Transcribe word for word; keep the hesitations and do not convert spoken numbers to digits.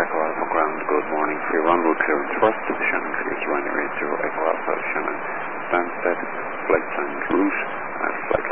Echo Alpha Ground, good morning. Free runway clearance first, Shannon clears runway zero Echo Alpha, Shannon Stansted, flight plan route, and flight